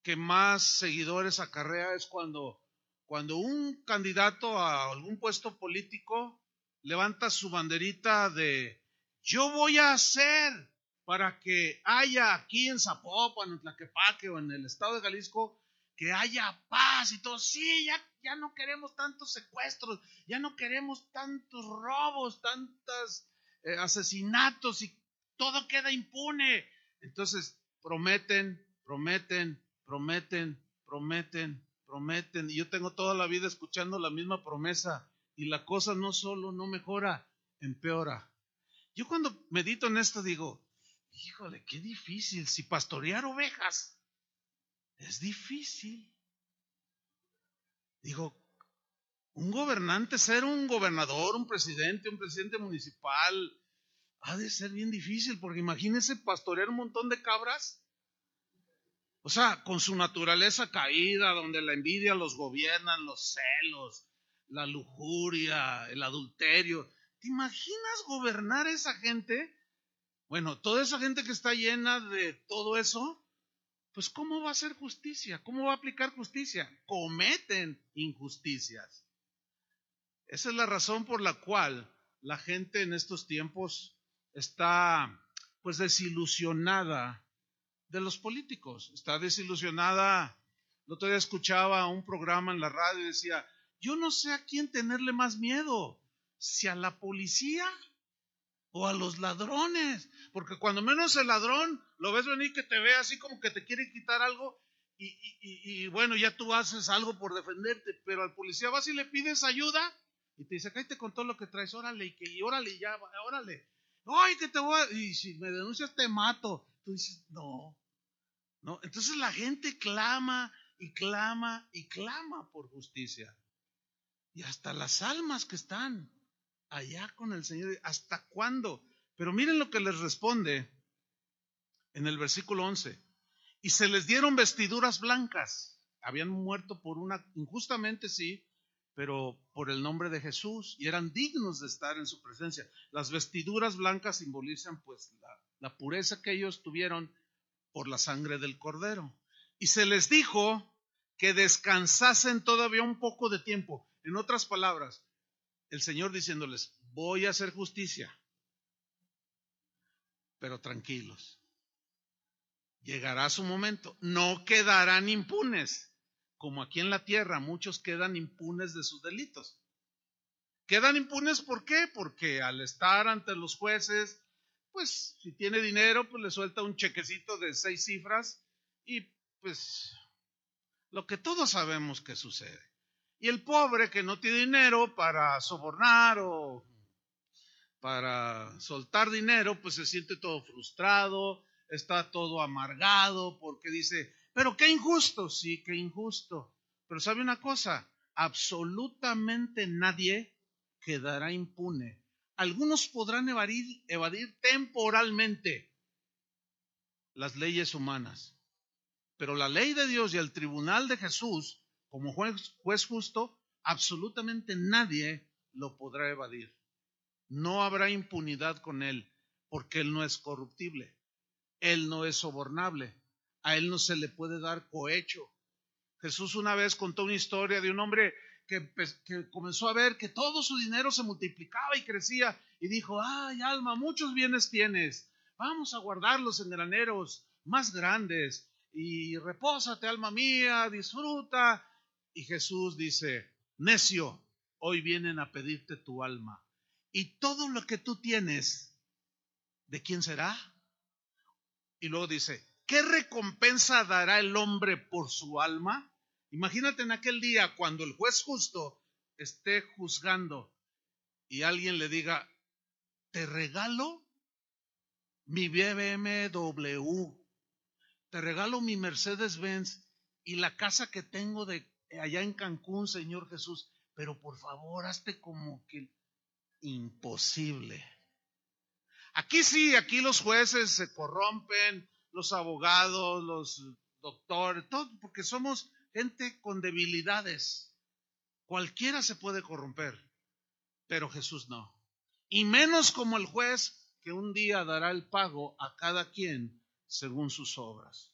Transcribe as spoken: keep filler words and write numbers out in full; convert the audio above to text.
que más seguidores acarrea es cuando, cuando un candidato a algún puesto político levanta su banderita de yo voy a hacer para que haya aquí en Zapopan, en Tlaquepaque o en el estado de Jalisco, que haya paz y todo. Sí, ya, ya no queremos tantos secuestros, ya no queremos tantos robos, tantos eh, asesinatos y todo queda impune. Entonces prometen, prometen, prometen, prometen, prometen. Y yo tengo toda la vida escuchando la misma promesa y la cosa no solo no mejora, empeora. Yo cuando medito en esto digo, híjole, qué difícil. Si pastorear ovejas es difícil. Digo, un gobernante, ser un gobernador, un presidente, un presidente municipal, ha de ser bien difícil, porque imagínense pastorear un montón de cabras. O sea, con su naturaleza caída, donde la envidia los gobiernan, los celos, la lujuria, el adulterio. ¿Te imaginas gobernar a esa gente? Bueno, toda esa gente que está llena de todo eso, pues ¿cómo va a hacer justicia? ¿Cómo va a aplicar justicia? Cometen injusticias. Esa es la razón por la cual la gente en estos tiempos está pues desilusionada de los políticos, está desilusionada. El otro día escuchaba un programa en la radio y decía, yo no sé a quién tenerle más miedo, si a la policía o a los ladrones, porque cuando menos el ladrón lo ves venir que te ve así como que te quiere quitar algo y, y, y, y bueno, ya tú haces algo por defenderte, pero al policía vas y le pides ayuda y te dice, cállate con todo lo que traes, órale, y que y órale, ya, órale, ay, que te voy a, y si me denuncias te mato. Tú dices, no, no, entonces la gente clama y clama y clama por justicia. Y hasta las almas que están allá con el Señor, ¿hasta cuándo? Pero miren lo que les responde en el versículo once. Y se les dieron vestiduras blancas. Habían muerto por una, injustamente sí, pero por el nombre de Jesús, y eran dignos de estar en su presencia. Las vestiduras blancas simbolizan pues la, la pureza que ellos tuvieron por la sangre del Cordero. Y se les dijo que descansasen todavía un poco de tiempo. En otras palabras, el Señor diciéndoles, voy a hacer justicia, pero tranquilos, llegará su momento, no quedarán impunes, como aquí en la tierra muchos quedan impunes de sus delitos. ¿Quedan impunes por qué? Porque al estar ante los jueces, pues si tiene dinero, pues le suelta un chequecito de seis cifras y pues lo que todos sabemos que sucede. Y el pobre que no tiene dinero para sobornar o para soltar dinero, pues se siente todo frustrado, está todo amargado porque dice, pero qué injusto, sí, qué injusto. Pero ¿sabe una cosa? Absolutamente nadie quedará impune. Algunos podrán evadir, evadir temporalmente las leyes humanas, pero la ley de Dios y el tribunal de Jesús, como juez, juez justo, absolutamente nadie lo podrá evadir. No habrá impunidad con él, porque él no es corruptible, él no es sobornable, a él no se le puede dar cohecho. Jesús una vez contó una historia de un hombre que, que comenzó a ver que todo su dinero se multiplicaba y crecía y dijo, ay alma, muchos bienes tienes, vamos a guardarlos en graneros más grandes y repósate alma mía, disfruta. Y Jesús dice, necio, hoy vienen a pedirte tu alma. Y todo lo que tú tienes, ¿de quién será? Y luego dice, ¿qué recompensa dará el hombre por su alma? Imagínate en aquel día cuando el juez justo esté juzgando y alguien le diga, te regalo mi B M W, te regalo mi Mercedes Benz y la casa que tengo de allá en Cancún, Señor Jesús, pero por favor hazte como que imposible. Aquí sí, aquí los jueces se corrompen, los abogados, los doctores, todo, porque somos gente con debilidades. Cualquiera se puede corromper, pero Jesús no. Y menos como el juez que un día dará el pago a cada quien según sus obras.